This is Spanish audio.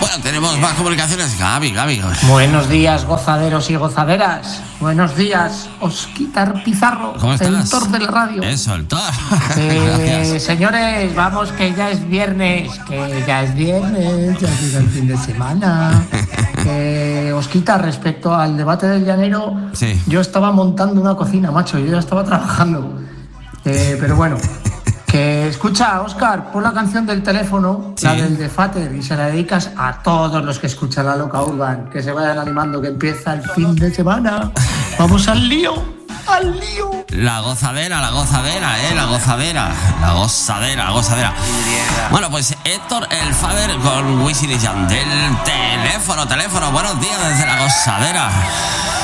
Bueno, tenemos más comunicaciones. Gaby. Buenos días, gozaderos y gozaderas. Buenos días, Osquitar Pizarro. ¿Cómo estás? El Thor de la radio. Eso, el Thor. Señores, vamos, que ya es viernes. Ya llega el fin de semana. Osquitar, respecto al debate del llanero, sí. Yo estaba montando una cocina, macho. Yo ya estaba trabajando. Pero bueno. Que escucha, Óscar, pon la canción del teléfono, sí. La del de Fater, y se la dedicas a todos los que escuchan la Loca Urban, que se vayan animando, que empieza el fin de semana. Vamos al lío. La gozadera, la gozadera. Bueno, pues Héctor el Fader con Wisin y Yandel. Teléfono. Buenos días desde la gozadera.